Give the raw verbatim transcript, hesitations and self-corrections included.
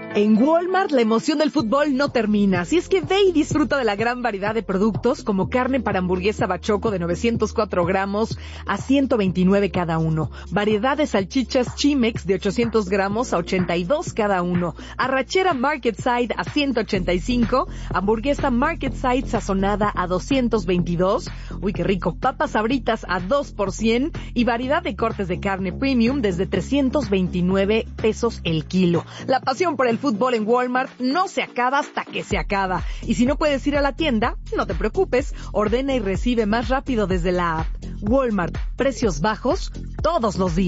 En Walmart, la emoción del fútbol no termina, así es que ve y disfruta de la gran variedad de productos como carne para hamburguesa bachoco de novecientos cuatro gramos a ciento veintinueve cada uno, variedad de salchichas Chimex de ochocientos gramos a ochenta y dos cada uno, arrachera Market Side a ciento ochenta y cinco, hamburguesa Market Side sazonada a doscientos veintidós, uy qué rico, papas sabritas a dos por cien y variedad de cortes de carne premium desde trescientos veintinueve pesos el kilo. La pasión por el fútbol en Walmart no se acaba hasta que se acaba. Y si no puedes ir a la tienda, no te preocupes, ordena y recibe más rápido desde la app. Walmart, precios bajos todos los días.